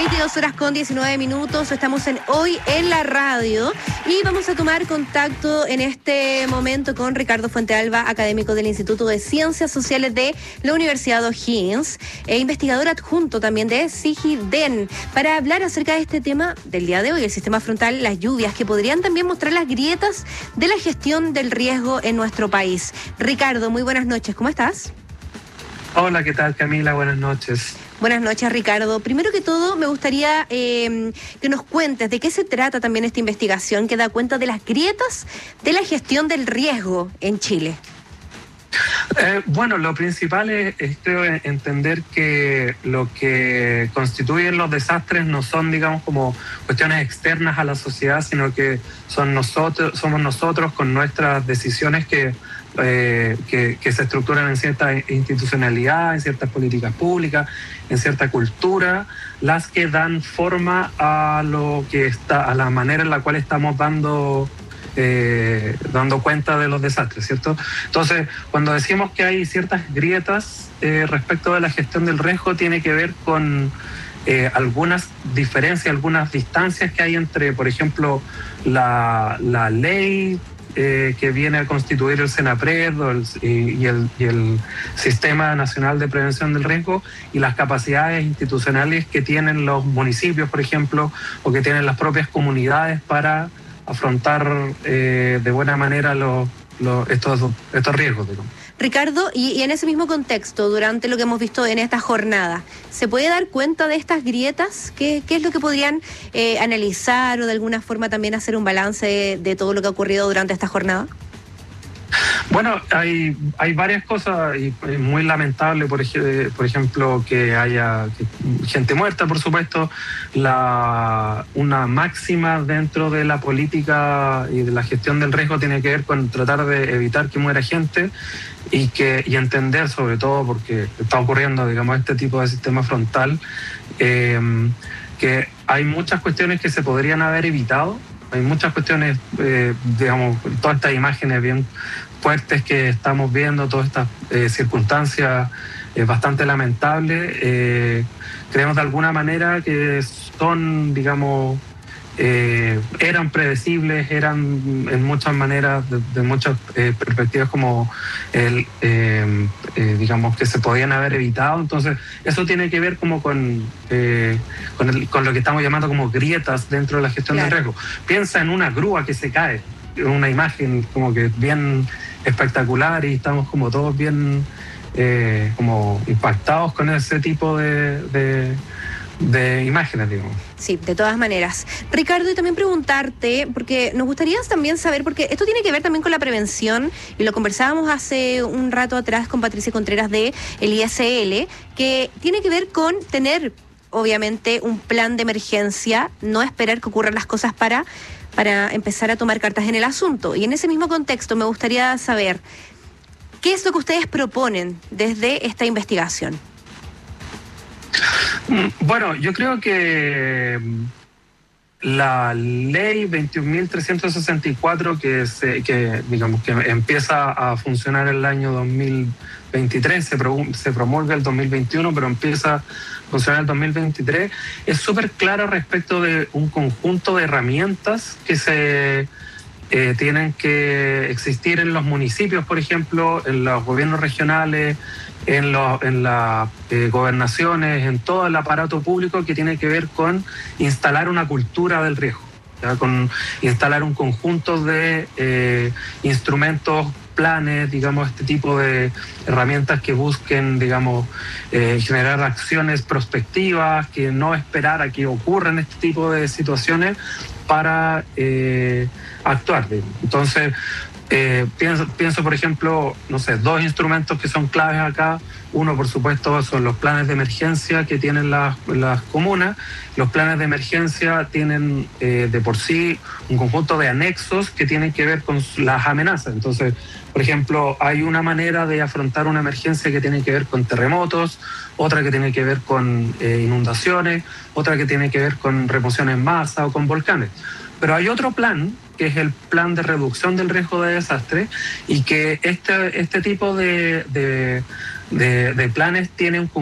22:19. Estamos hoy en la radio y vamos a tomar contacto en este momento con Ricardo Fuentealba, académico del Instituto de Ciencias Sociales de la Universidad O'Higgins e investigador adjunto también de CIGIDEN, para hablar acerca de este tema del día de hoy, el sistema frontal, las lluvias, que podrían también mostrar las grietas de la gestión del riesgo en nuestro país. Ricardo, muy buenas noches, ¿cómo estás? Hola, ¿qué tal, Camila? Buenas noches. Buenas noches, Ricardo. Primero que todo, me gustaría que nos cuentes de qué se trata también esta investigación que da cuenta de las grietas de la gestión del riesgo en Chile. Bueno, lo principal es creo entender que lo que constituyen los desastres no son, digamos, como cuestiones externas a la sociedad, sino que somos nosotros con nuestras decisiones que se estructuran en cierta institucionalidad, en ciertas políticas públicas, en cierta cultura, las que dan forma a a la manera en la cual estamos dando cuenta de los desastres, ¿cierto? Entonces, cuando decimos que hay ciertas grietas respecto de la gestión del riesgo, tiene que ver con algunas diferencias, algunas distancias que hay entre, por ejemplo, la ley que viene a constituir el SENAPRED y el Sistema Nacional de Prevención del Riesgo, y las capacidades institucionales que tienen los municipios, por ejemplo, o que tienen las propias comunidades para afrontar de buena manera estos riesgos, digamos. Ricardo, y en ese mismo contexto, durante lo que hemos visto en esta jornada, ¿se puede dar cuenta de estas grietas? ¿Qué es lo que podrían analizar o de alguna forma también hacer un balance de todo lo que ha ocurrido durante esta jornada? Bueno, hay varias cosas, y es muy lamentable, por ejemplo, que haya gente muerta, por supuesto. Una máxima dentro de la política y de la gestión del riesgo tiene que ver con tratar de evitar que muera gente y entender, sobre todo porque está ocurriendo, digamos, este tipo de sistema frontal, que hay muchas cuestiones que se podrían haber evitado. Hay muchas cuestiones, digamos, todas estas imágenes bien fuertes que estamos viendo, todas estas circunstancias bastante lamentables, creemos de alguna manera que son, digamos, eran predecibles, eran en muchas maneras, de muchas perspectivas, como digamos, que se podían haber evitado. Entonces, eso tiene que ver como con lo que estamos llamando como grietas dentro de la gestión del riesgo. Piensa en una grúa que se cae, una imagen como que bien espectacular, y estamos como todos bien como impactados con ese tipo de imágenes, digamos. Sí, de todas maneras. Ricardo, y también preguntarte, porque nos gustaría también saber, porque esto tiene que ver también con la prevención, y lo conversábamos hace un rato atrás con Patricia Contreras de el ISL, que tiene que ver con tener, obviamente, un plan de emergencia, no esperar que ocurran las cosas para empezar a tomar cartas en el asunto. Y en ese mismo contexto me gustaría saber, ¿qué es lo que ustedes proponen desde esta investigación? Bueno, yo creo que la ley 21.364 que digamos que empieza a funcionar el año 2023, se promulga el 2021, pero empieza a funcionar el 2023, es súper clara respecto de un conjunto de herramientas que se tienen que existir en los municipios, por ejemplo, en los gobiernos regionales, en las gobernaciones, en todo el aparato público, que tiene que ver con instalar una cultura del riesgo, ¿ya? Con instalar un conjunto de instrumentos, planes, digamos, este tipo de herramientas que busquen, digamos, generar acciones prospectivas, que no esperar a que ocurran este tipo de situaciones para actuar. Entonces, pienso, por ejemplo, no sé, dos instrumentos que son claves acá. Uno, por supuesto, son los planes de emergencia que tienen las comunas. Los planes de emergencia tienen de por sí un conjunto de anexos que tienen que ver con las amenazas. Entonces, por ejemplo, hay una manera de afrontar una emergencia que tiene que ver con terremotos, otra que tiene que ver con inundaciones, otra que tiene que ver con remoción en masa o con volcanes. Pero hay otro plan, que es el plan de reducción del riesgo de desastre, y que este tipo de planes tiene un